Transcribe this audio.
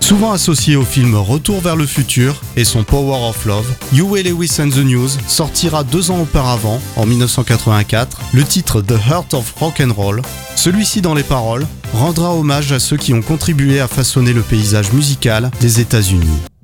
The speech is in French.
Souvent associé au film Retour vers le futur et son Power of Love, Huey Lewis and the News sortira 2 ans auparavant, en 1984, le titre The Heart of Rock and Roll. Celui-ci, dans les paroles, rendra hommage à ceux qui ont contribué à façonner le paysage musical des États-Unis.